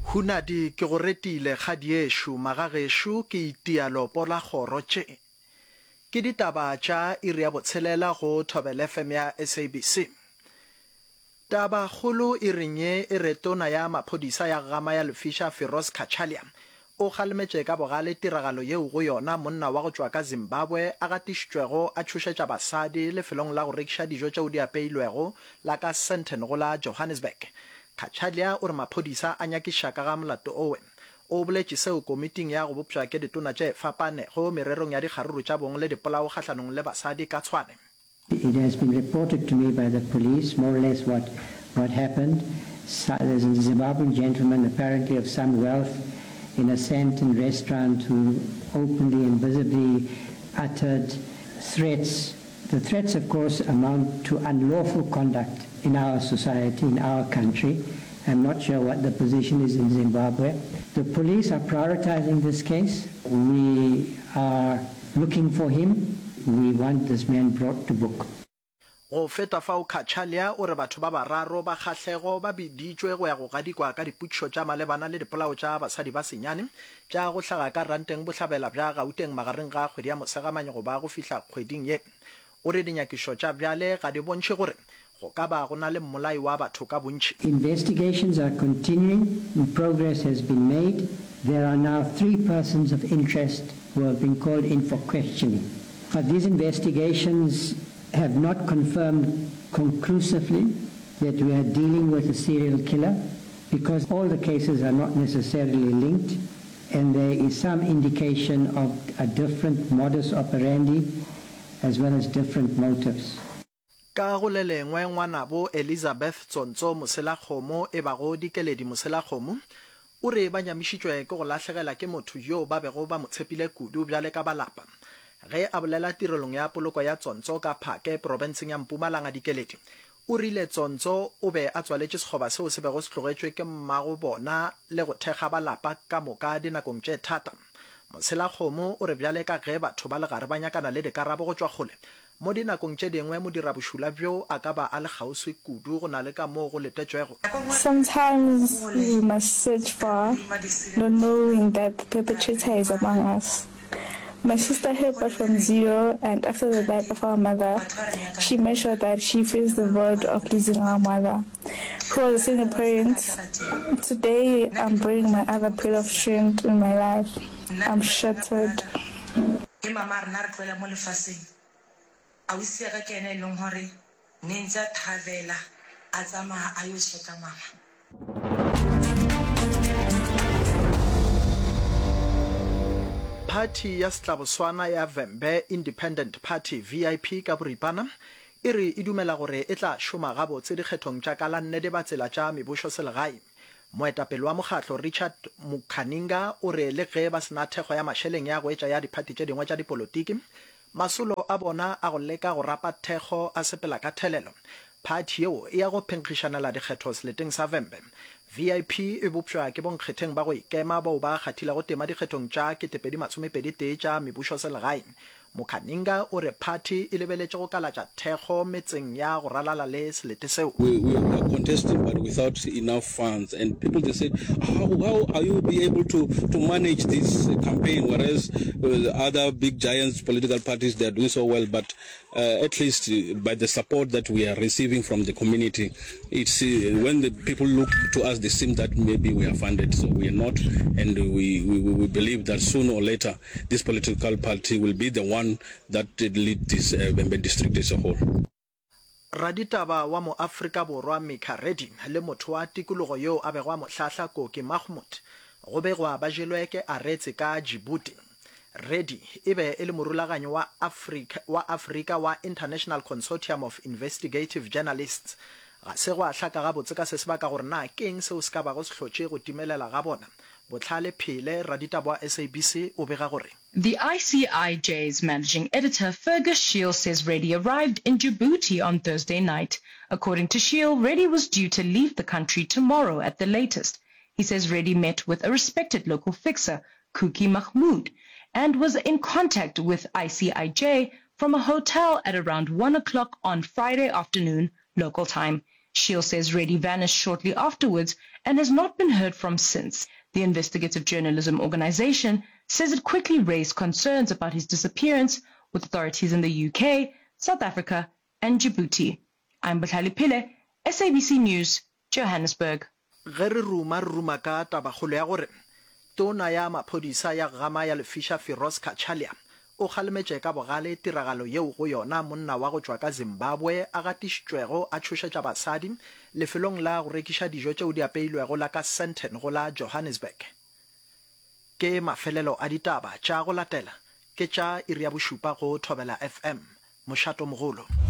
Hunadi ke go retile kgadieshu magageshu ke itialo pola kgoro tše. Ke ditaba tša iri ya botshelela go Thobela FM ya SABC. Taba khulu irinye iretona ya maphodisa ya gama ya Lefisha Firoz Kachalia o kgalmetše ka bogale tiragalo yeo go yona monna wa go tšwa ka Zimbabwe a gatišitšwego a tšhošetša basadi lefelong la go rekiša dijo tšeo di apeilwego la ka Sandton go la Johannesburg. Kachalia o re maphodisa a nyakiša ka ga molato owe o boletše seo komiting ya go bopša ke ditona tše fapanego mererong ya dikgaruru tša bong le dipolao kgahlanong le basadi ka tshwane. It has been reported to me by the police more or less what happened. There's a Zimbabwean gentleman apparently of some wealth in a Sandton restaurant who openly and visibly uttered threats. The threats, of course, amount to unlawful conduct in our society, in our country. I'm not sure what the position is in Zimbabwe. The police are prioritizing this case. We are looking for him. We want this man brought to book. Go feta fao Kachalia o re batho ba bararo ba kgahlego ba biditšwe go ya go gadikwa ka diputšo tša malebana le dipolao tša basadi ba senyane tša go hlaga ka ranteng bohlabela bja Gauteng magareng ga kgwedi ya Mosegamane go ba go fihla kgweding ye. O re dinyakišo tša bjale ga di bontšhe gore go ka ba go na le mmolai wa batho ka bontši. Investigations are continuing and progress has been made. There are now 3 persons of interest who have been called in for questioning. But these investigations have not confirmed conclusively that we are dealing with a serial killer because all the cases are not necessarily linked and there is some indication of a different modus operandi as well as different motives. Ka go le lengwe ngwana bo Elizabeth Tsonzo Moselakgomo e ba go dikeledi Moselakgomo o re ba nyamišitšwe ke go lahlegela ke motho yo ba bego ba motshepile kudu bjale ka balapa. Ge a bolela tirelong ya poloko ya Tsonzo ka Phake provinceng ya Mpumalanga dikeledi o rile Tsonzo o be a tswaletše sekgoba seo se bego se tlogetšwe ke mmago bona le go thekga balapa ka moka dinakong tše thata. Moselakgomo o re bjale ka ge batho ba le gare ba nyakana le dikarabo go tšwa kgole mo dinakong tše dingwe modirabošula bjo a ka ba a le kgauswi kudu go na le ka moo go letetšwego. Sometimes we must search for, not knowing that the perpetrator is among us. My sister helped us from zero, and after the death of our mother, she made sure that she feels the void of losing our mother, who was a single parent. Today, I'm bringing my other pillar of strength in my life. I'm shattered. Party ya Setlaboswana ya Vembe Independent Party VIP ka boripana e re e dumela gore e tla šoma gabotse dikgethong tša ka la nnete ba tsela tša mebušo selegae. Moetapele wa mokgatlo Richard Mukhaninga o re le ge ba sena thekgo ya mašeleng ya go etša ya diphathi tše dingwe tša dipolotiki masolo a bona a go leka go rapa thekgo a sepela ka thelelo. Party yeo e ya go phenkgišanela dikgetho seleteng sa Vembe. VIP e bopšwa ke bonkgetheng ba go ikema bao ba kgathile go tema dikgethong tša 2021 tša mebušo selegae. Mukhaninga o re party e lebeletše go kalatša thekgo metseng ya go ralala le selete seo. We are contesting but without enough funds, and people they said, how are you be able to manage this campaign, whereas other big giants political parties they are doing so well, but at least by the support that we are receiving from the community, it's when the people look to us they seem that maybe we are funded, so we are not, and we believe that sooner or later this political party will be the one that lead this Vembe district as a whole. Raditaba wa mo Afrika Borwa Mika Reddy le motho wa tikologo yo a begwa mohlahla Koki Mahmoud go begwa ba jelwe ke a retse ka Djibouti. Reddy e be e le morulaganyo wa Africa wa International Consortium of Investigative Journalists. Ga se go a hlaka gabotse ka se sebaka gore na keng seo se ka ba go se hlotše go timelela ga bona. Botlhale Phile raditaba wa SABC o bega gore The ICIJ's managing editor Fergus Shiel says Reddy arrived in Djibouti on Thursday night. According to Shiel, Reddy was due to leave the country tomorrow at the latest. He says Reddy met with a respected local fixer, Koki Mahmoud, and was in contact with ICIJ from a hotel at around 1 o'clock on Friday afternoon, local time. Shield says Reddy vanished shortly afterwards and has not been heard from since. The investigative journalism organization says it quickly raised concerns about his disappearance with authorities in the UK, South Africa, and Djibouti. I'm Batlali Pile, SABC News, Johannesburg. Ge re ruma ka tabakgolo ya gore tona ya maphodisa ya gama ya Lefisha Firoz Kachalia o kgalemetše ka bogale tiragalo yeo go yona monna wa go tšwa ka Zimbabwe a gatišitšwego a tšhošetša basadi lefelong la go rekiša dijo tšeo di apeilwego la ka Sandton go la Johannesburg. Ke mafelelo a ditaba tša go latela ke tša iri ya bošupa go Thobela FM mošato mogolo.